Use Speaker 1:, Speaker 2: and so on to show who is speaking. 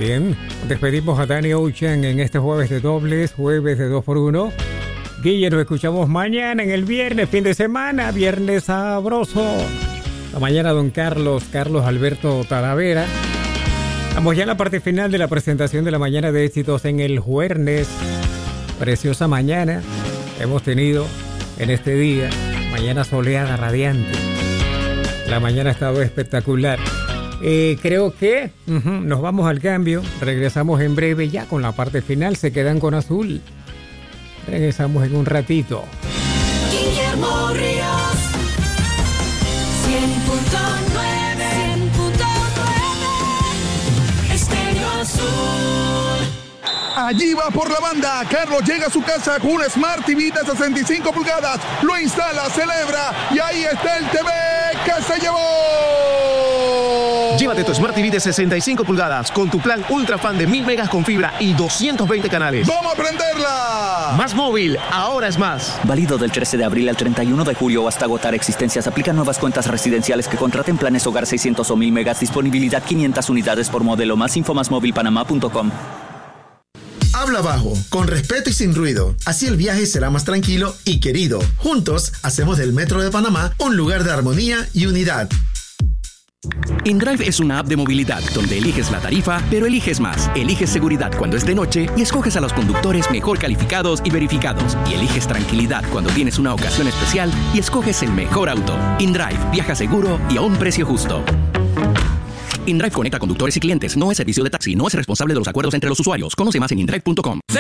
Speaker 1: Bien, despedimos a Danny Ocean en este jueves de dobles, jueves de 2x1. Guille, nos escuchamos mañana en el viernes, fin de semana, viernes sabroso. La mañana, don Carlos Alberto Talavera. Estamos ya en la parte final de la presentación de la mañana de éxitos en el jueves. Preciosa mañana hemos tenido en este día, mañana soleada, radiante. La mañana ha estado espectacular. Creo que nos vamos al cambio. Regresamos en breve ya con la parte final. Se quedan con Azul. Regresamos en un ratito.
Speaker 2: Guillermo Ríos 100.9 Estéreo Azul.
Speaker 3: Allí va por la banda. Carlos llega a su casa con un Smart TV de 65 pulgadas. Lo instala, celebra y ahí está el TV que se llevó.
Speaker 4: Llévate tu Smart TV de 65 pulgadas con tu plan Ultra Fan de 1000 megas con fibra y 220 canales.
Speaker 3: ¡Vamos a prenderla!
Speaker 4: Más móvil, ahora es más.
Speaker 5: Válido del 13 de abril al 31 de julio o hasta agotar existencias. Aplican nuevas cuentas residenciales que contraten planes hogar 600 o 1000 megas. Disponibilidad 500 unidades por modelo. Más info másmovilpanamá.com.
Speaker 6: Habla bajo, con respeto y sin ruido. Así el viaje será más tranquilo y querido. Juntos hacemos del Metro de Panamá un lugar de armonía y unidad.
Speaker 7: InDrive es una app de movilidad donde eliges la tarifa, pero eliges más. Eliges seguridad cuando es de noche y escoges a los conductores mejor calificados y verificados. Y eliges tranquilidad cuando tienes una ocasión especial y escoges el mejor auto. InDrive, viaja seguro y a un precio justo. InDrive conecta conductores y clientes. No es servicio de taxi. No es responsable de los acuerdos entre los usuarios. Conoce más en indrive.com.